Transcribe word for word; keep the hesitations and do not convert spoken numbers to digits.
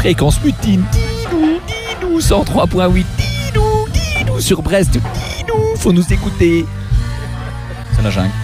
Fréquence mutine, didou, didou, cent trois point huit, didou, didou, sur Brest, didou, faut nous écouter. C'est la jungle.